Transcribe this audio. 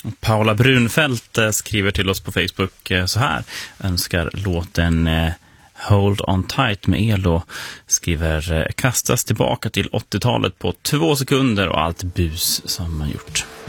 Paula Brunfeldt skriver till oss på Facebook så här. Önskar låten Hold On Tight med Elo. Skriver kastas tillbaka till 80-talet på 2 sekunder och allt bus som man gjort.